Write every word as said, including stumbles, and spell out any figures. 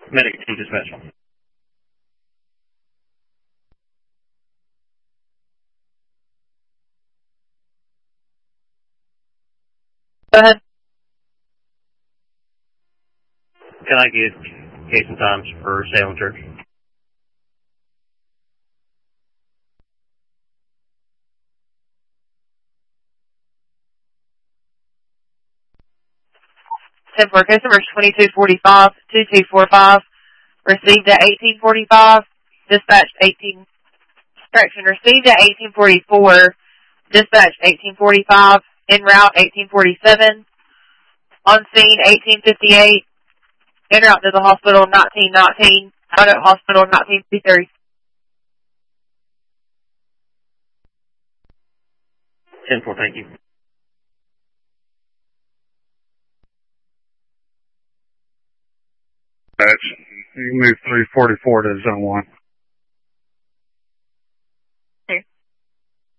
Medic to dispatch. Go ahead. Can I get case and times for Salem Church? ten four, customer twenty-two forty-five, two two four five, received at eighteen forty-five, dispatched eighteen, correction, received at eighteen forty-four, dispatched eighteen forty-five, en route eighteen forty-seven, on scene eighteen fifty-eight, en route to the hospital nineteen nineteen, out at hospital nineteen fifty-three. ten four, thank you. You can move three forty-four to zone one.